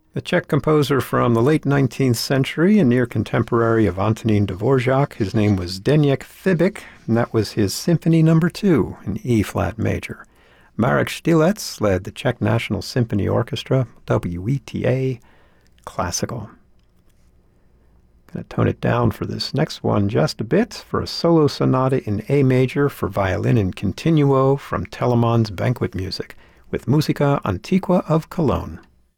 A Czech composer from the late 19th century, a near contemporary of Antonín Dvořák. His name was Zdeněk Fibic, and that was his Symphony No. 2 in E-flat major. Marek Štilec led the Czech National Symphony Orchestra, WETA, classical. Going to tone it down for this next one just a bit for a solo sonata in A major for violin in continuo from Telemann's Banquet Music with Musica Antiqua of Cologne.